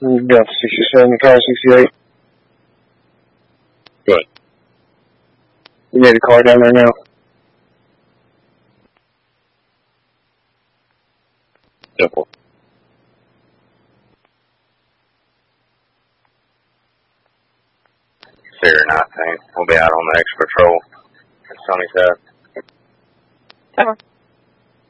You got 67, car 68. Good. You made a car down there now? Simple. Figure 19. We'll be out on the next patrol. Sunny side. Okay.